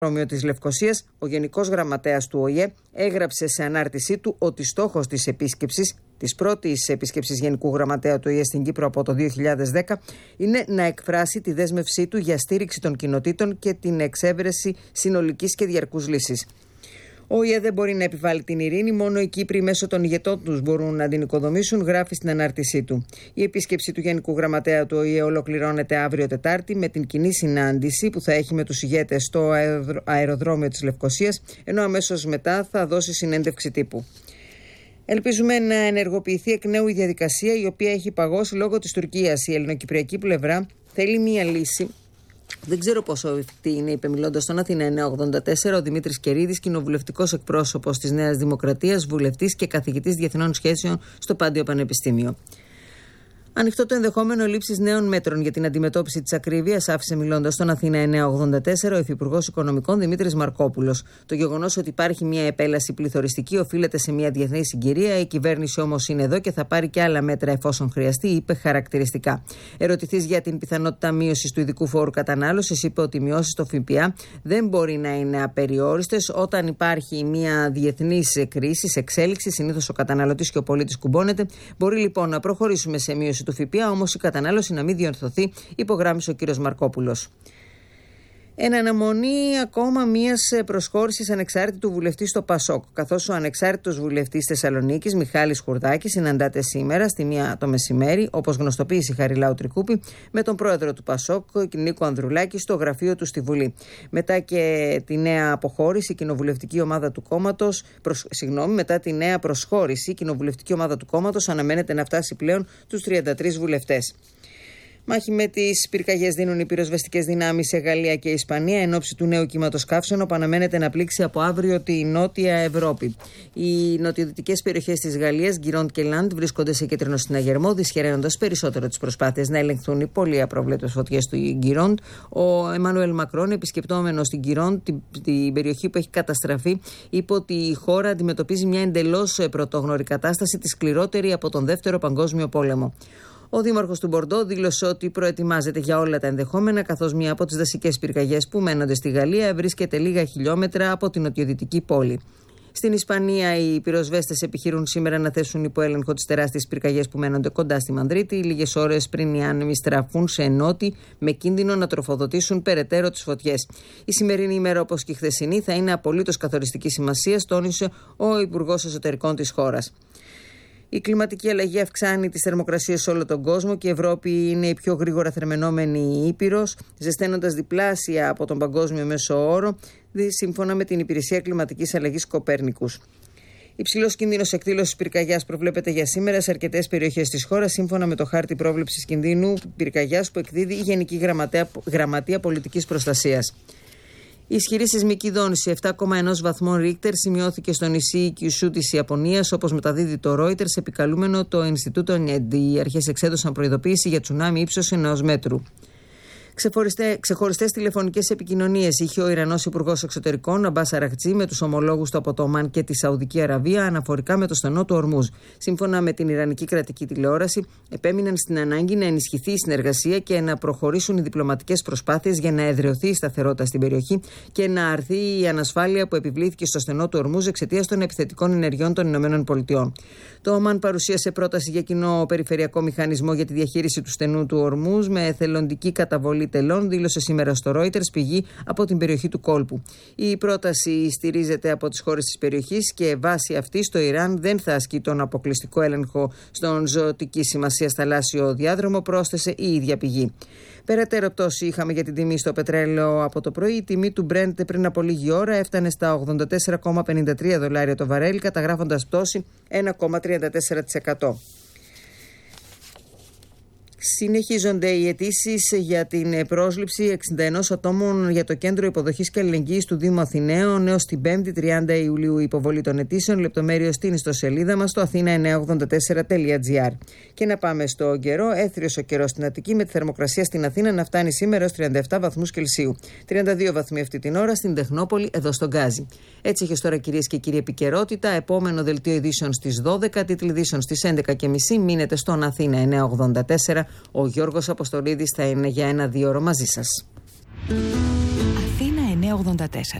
αεροδρόμιο της Λευκωσίας, ο Γενικός Γραμματέας του ΟΗΕ έγραψε σε ανάρτησή του ότι στόχος της πρώτης επίσκεψης Γενικού Γραμματέα του ΟΗΕ στην Κύπρο από το 2010 είναι να εκφράσει τη δέσμευσή του για στήριξη των κοινοτήτων και την εξέβρεση συνολικής και διαρκούς λύσης. Ο ΟΗΕ δεν μπορεί να επιβάλλει την ειρήνη, μόνο οι Κύπροι μέσω των ηγετών τους μπορούν να την οικοδομήσουν, γράφει στην ανάρτησή του. Η επίσκεψη του Γενικού Γραμματέα του ΟΗΕ ολοκληρώνεται αύριο Τετάρτη με την κοινή συνάντηση που θα έχει με τους ηγέτες στο αεροδρόμιο της Λευκωσίας, ενώ αμέσως μετά θα δώσει συνέντευξη τύπου. Ελπίζουμε να ενεργοποιηθεί εκ νέου η διαδικασία, η οποία έχει παγώσει λόγω της Τουρκίας. Η ελληνοκυπριακή πλευρά θέλει μία λύση. Δεν ξέρω πόσο εφικτή είναι, είπε μιλώντας στον Αθήνα 984 ο Δημήτρης Κερίδης, κοινοβουλευτικός εκπρόσωπος της Νέας Δημοκρατίας, βουλευτής και καθηγητής διεθνών σχέσεων στο Πάντιο Πανεπιστήμιο. Ανοιχτό το ενδεχόμενο λήψης νέων μέτρων για την αντιμετώπιση της ακρίβειας, άφησε μιλώντας στον Αθήνα 984 ο Υφυπουργός Οικονομικών Δημήτρης Μαρκόπουλος. Το γεγονός ότι υπάρχει μια επέλαση πληθωριστική οφείλεται σε μια διεθνή συγκυρία. Η κυβέρνηση όμως είναι εδώ και θα πάρει και άλλα μέτρα εφόσον χρειαστεί, είπε χαρακτηριστικά. Ερωτηθείς για την πιθανότητα μείωσης του ειδικού φόρου κατανάλωσης, είπε ότι οι μειώσεις στο ΦΠΑ δεν μπορεί να είναι απεριόριστες. Όταν υπάρχει μια διεθνής κρίση, εξέλιξη, συνήθως ο καταναλωτής και ο πολίτης κουμπώνεται. Μπορεί λοιπόν να προχωρήσουμε σε μείωση του ΦΠΑ, όμως η κατανάλωση να μην διορθωθεί, υπογράμμισε ο κ. Μαρκόπουλος. Εν αναμονή ακόμα μιας προσχώρησης ανεξάρτητου βουλευτή στο ΠΑΣΟΚ, καθώς ο ανεξάρτητος βουλευτής Θεσσαλονίκης Μιχάλης Χουρδάκης συναντάται σήμερα στη 1 το μεσημέρι, όπως γνωστοποίησε η Χαριλάου Τρικούπη, με τον πρόεδρο του ΠΑΣΟΚ, Νίκο Ανδρουλάκη, στο γραφείο του στη Βουλή. Μετά και τη νέα αποχώρηση, η κοινοβουλευτική ομάδα του κόμματος, μετά τη νέα προσχώρηση, η κοινοβουλευτική ομάδα του κόμματος αναμένεται να φτάσει πλέον τους 33 βουλευτές. Μάχη με τις πυρκαγιές δίνουν οι πυροσβεστικές δυνάμεις σε Γαλλία και Ισπανία εν ώψη του νέου κύματος καύσωνο που αναμένεται να πλήξει από αύριο τη Νότια Ευρώπη. Οι νοτιοδυτικές περιοχές της Γαλλίας, Γκυρόντ και Λαντ, βρίσκονται σε κίτρινο συναγερμό, δυσχεραίνοντας περισσότερο τις προσπάθειες να ελεγχθούν οι πολύ απροβλέπτες φωτιές του Γκυρόντ. Ο Εμμανουέλ Μακρόν, επισκεπτόμενος στην Γκυρόντ, την περιοχή που έχει καταστραφεί, είπε ότι η χώρα αντιμετωπίζει μια εντελώς πρωτόγνωρη κατάσταση, τη σκληρότερη από τον Δεύτερο Παγκόσμιο Πόλεμο. Ο δήμαρχος του Μπορντό δήλωσε ότι προετοιμάζεται για όλα τα ενδεχόμενα, καθώς μία από τις δασικές πυρκαγιές που μένονται στη Γαλλία βρίσκεται λίγα χιλιόμετρα από την νοτιοδυτική πόλη. Στην Ισπανία, οι πυροσβέστες επιχειρούν σήμερα να θέσουν υπό έλεγχο τις τεράστιες πυρκαγιές που μένονται κοντά στη Μαδρίτη, λίγες ώρες πριν οι άνεμοι στραφούν σε ενότη, με κίνδυνο να τροφοδοτήσουν περαιτέρω τις φωτιές. Η σημερινή ημέρα, όπως και η χθεσινή, θα είναι απολύτως καθοριστική σημασίας, τόνισε ο Υπουργός Εσωτερικών της χώρας. Η κλιματική αλλαγή αυξάνει τις θερμοκρασίες σε όλο τον κόσμο και η Ευρώπη είναι η πιο γρήγορα θερμαινόμενη ήπειρος, ζεσταίνοντας διπλάσια από τον παγκόσμιο μέσο όρο, σύμφωνα με την Υπηρεσία Κλιματικής Αλλαγής Κοπέρνικους. Υψηλός κίνδυνος εκδήλωσης πυρκαγιάς προβλέπεται για σήμερα σε αρκετές περιοχές της χώρας, σύμφωνα με το χάρτη πρόβλεψης κινδύνου πυρκαγιάς που εκδίδει η Γενική Γραμματεία Πολιτικής Προστασίας. Η ισχυρή σεισμική δόνηση 7,1 βαθμών Ρίκτερ σημειώθηκε στο νησί Κιουσού της Ιαπωνίας, όπως μεταδίδει το Reuters, επικαλούμενο το Ινστιτούτο Νιέντι. Οι αρχές εξέδωσαν προειδοποίηση για τσουνάμι ύψος 1 μέτρου. Ξεχωριστές τηλεφωνικές επικοινωνίες είχε ο Ιρανός Υπουργός Εξωτερικών Αμπάς Αραχτζή με τους ομολόγους του από το Ομάν και τη Σαουδική Αραβία αναφορικά με το στενό του Ορμούζ. Σύμφωνα με την Ιρανική κρατική τηλεόραση, επέμειναν στην ανάγκη να ενισχυθεί η συνεργασία και να προχωρήσουν οι διπλωματικές προσπάθειες για να εδραιωθεί η σταθερότητα στην περιοχή και να αρθεί η ανασφάλεια που επιβλήθηκε στο στενό του Ορμούζ εξαιτίας των επιθετικών ενεργειών των ΗΠΑ. Το Ομάν παρουσίασε πρόταση για κοινό περιφερειακό μηχανισμό για τη διαχείριση του στενού του Ορμούζ με εθελοντική καταβολή τελών, δήλωσε σήμερα στο Reuters πηγή από την περιοχή του κόλπου. Η πρόταση στηρίζεται από τις χώρες της περιοχής και βάσει αυτής το Ιράν δεν θα ασκεί τον αποκλειστικό έλεγχο στον ζωτική σημασία θαλάσσιο διάδρομο, πρόσθεσε η ίδια πηγή. Περαιτέρω πτώση είχαμε για την τιμή στο πετρέλαιο από το πρωί. Η τιμή του Brent πριν από λίγη ώρα έφτανε στα $84,53 το βαρέλι, καταγράφοντας πτώση 1,34%. Συνεχίζονται οι αιτήσεις για την πρόσληψη 61 ατόμων για το Κέντρο Υποδοχής και Αλληλεγγύης του Δήμου Αθηναίων έως την 5η 30 Ιουλίου. Η υποβολή των αιτήσεων, λεπτομέρειες στην ιστοσελίδα μας στο athena984.gr. Και να πάμε στο καιρό. Έθριος ο καιρός στην Αττική, με τη θερμοκρασία στην Αθήνα να φτάνει σήμερα ως 37 βαθμούς Κελσίου. 32 βαθμοί αυτή την ώρα στην Τεχνόπολη, εδώ στον Γκάζι. Έτσι έχει τώρα, κυρίες και κύριοι, επικαιρότητα. Επόμενο δελτίο ειδήσεων στις 12, τίτλοι ειδήσεων στις 11.30. Μείνετε στον Αθήνα 984. Ο Γιώργος Αποστολίδης θα είναι για 1-2 ώρο μαζί σας. Αθήνα 1984.